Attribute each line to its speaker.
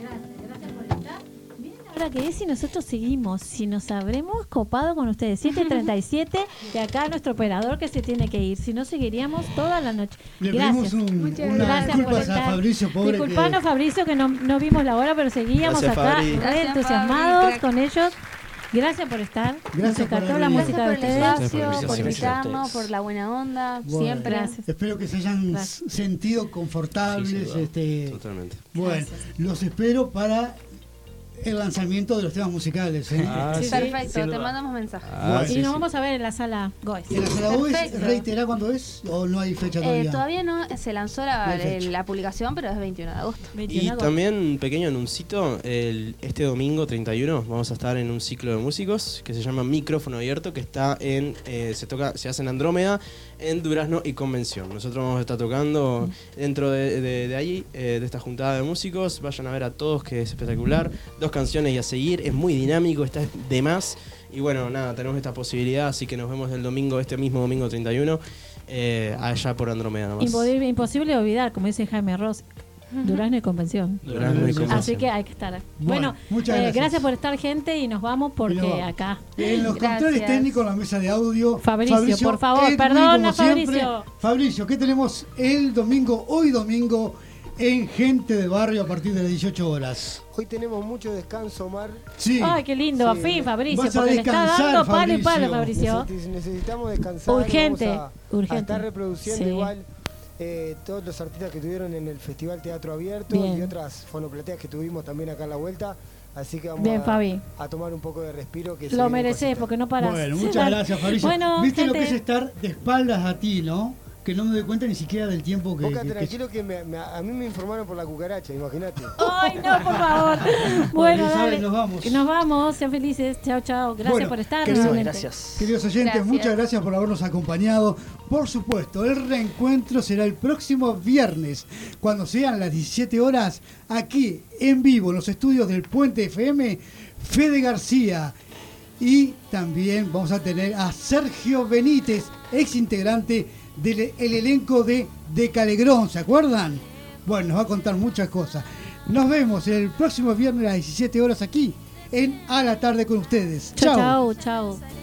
Speaker 1: Gracias por estar. Miren ahora que es y nosotros seguimos, si nos habremos copado con ustedes, 7:37, de acá nuestro operador que se tiene que ir, si no seguiríamos toda la noche.
Speaker 2: Le
Speaker 1: Gracias.
Speaker 2: pedimos
Speaker 1: Gracias por
Speaker 2: disculpas
Speaker 1: estar.
Speaker 2: a Fabricio, pobre.
Speaker 1: Disculpanos, Fabricio, que no vimos la hora, pero seguíamos
Speaker 3: Gracias,
Speaker 1: acá
Speaker 3: Fabri.
Speaker 1: re entusiasmados con ellos. Gracias por estar. Nos
Speaker 2: Gracias por
Speaker 1: encantó
Speaker 2: haber
Speaker 1: la
Speaker 2: venido.
Speaker 1: música de
Speaker 4: Gracias por el
Speaker 1: ustedes.
Speaker 4: espacio,
Speaker 3: Gracias
Speaker 4: por
Speaker 3: a
Speaker 4: invitarnos,
Speaker 3: ustedes.
Speaker 4: por la buena onda,
Speaker 2: Bueno,
Speaker 4: siempre.
Speaker 1: Gracias.
Speaker 2: Espero que se hayan
Speaker 1: Gracias.
Speaker 2: sentido confortables.
Speaker 3: Sí, sin duda. Totalmente.
Speaker 2: Bueno,
Speaker 1: Gracias.
Speaker 2: los espero para el lanzamiento de los temas musicales. ¿eh?
Speaker 1: Sí, sí.
Speaker 4: Perfecto,
Speaker 3: sin
Speaker 4: te
Speaker 3: duda.
Speaker 4: mandamos mensaje.
Speaker 3: Ah,
Speaker 1: Y
Speaker 3: sí,
Speaker 1: nos
Speaker 3: sí.
Speaker 1: vamos a ver en la sala Goes.
Speaker 2: ¿En la sala Boys
Speaker 4: Perfecto.
Speaker 2: reiterá cuándo es o no hay fecha todavía?
Speaker 4: Todavía no se lanzó
Speaker 2: No hay fecha.
Speaker 4: la publicación, pero es 21 de agosto.
Speaker 1: 21
Speaker 3: Y
Speaker 1: de agosto.
Speaker 3: también un pequeño anuncito, este domingo 31 vamos a estar en un ciclo de músicos que se llama Micrófono Abierto, que está se hace en Andrómeda, en Durazno y Convención. Nosotros vamos a estar tocando dentro de allí, de esta juntada de músicos. Vayan a ver a todos, que es espectacular. 2 canciones y a seguir, es muy dinámico, está de más. Y bueno, nada, tenemos esta posibilidad, así que nos vemos el domingo, este mismo domingo 31, allá por Andrómeda nomás.
Speaker 1: Imposible olvidar, como dice Jaime Ross, Durazno y Convención.
Speaker 3: Durazno y Convención.
Speaker 1: Así que hay que estar.
Speaker 2: Bueno,
Speaker 1: Bueno,
Speaker 2: muchas gracias.
Speaker 1: por estar, gente, y nos vamos
Speaker 2: Y
Speaker 1: porque
Speaker 2: nos vamos.
Speaker 1: acá.
Speaker 2: En los
Speaker 4: Gracias.
Speaker 2: controles técnicos, la mesa de audio.
Speaker 1: Fabricio, por favor,
Speaker 2: Edwin,
Speaker 1: perdona,
Speaker 2: como siempre.
Speaker 1: Fabricio.
Speaker 2: Fabricio, ¿qué tenemos el domingo, hoy domingo, en Gente de Barrio a partir de las 18 horas?
Speaker 5: Hoy tenemos mucho descanso, Omar.
Speaker 2: Sí.
Speaker 1: Ay, qué lindo, a
Speaker 5: Sí,
Speaker 1: fin, Fabricio,
Speaker 2: vas a
Speaker 1: porque le está
Speaker 2: descansar,
Speaker 1: dando palo y palo,
Speaker 2: Fabricio.
Speaker 1: Fabricio.
Speaker 5: Necesitamos descansar.
Speaker 1: Urgente,
Speaker 5: vamos a
Speaker 1: urgente.
Speaker 5: estar reproduciendo
Speaker 1: Sí.
Speaker 5: igual todos los artistas que tuvieron en el Festival Teatro Abierto
Speaker 1: Bien.
Speaker 5: y otras fonoplateas que tuvimos también acá a la vuelta. Así que vamos
Speaker 1: Bien, Fabi.
Speaker 5: a tomar un poco de respiro. Que se
Speaker 1: Lo
Speaker 5: vienen
Speaker 1: mereces
Speaker 5: cositas.
Speaker 1: porque no paras.
Speaker 2: Bueno, muchas gracias, Fabricio.
Speaker 1: Bueno,
Speaker 2: ¿Viste lo que es
Speaker 1: gente,
Speaker 2: estar de espaldas a ti, no? Que no me doy cuenta ni siquiera del tiempo que...
Speaker 5: Vos quedate tranquilo que a mí me informaron por la cucaracha, imagínate.
Speaker 1: Ay, no, por favor. Bueno,
Speaker 2: Isabel,
Speaker 1: dale.
Speaker 2: nos vamos.
Speaker 1: Nos vamos, sean felices. Chao, chao. Gracias
Speaker 2: Bueno,
Speaker 1: por estar.
Speaker 2: queridos-
Speaker 1: nuevamente.
Speaker 3: Gracias.
Speaker 2: Queridos oyentes,
Speaker 4: Gracias.
Speaker 2: muchas gracias por habernos acompañado. Por supuesto, el reencuentro será el próximo viernes, cuando sean las 17 horas, aquí en vivo, en los estudios del Puente FM, Fede García. Y también vamos a tener a Sergio Benítez, ex integrante del elenco de Calegrón, ¿se acuerdan? Bueno, nos va a contar muchas cosas. Nos vemos el próximo viernes a las 17 horas aquí en A la Tarde con ustedes.
Speaker 1: Chao, chao, chao.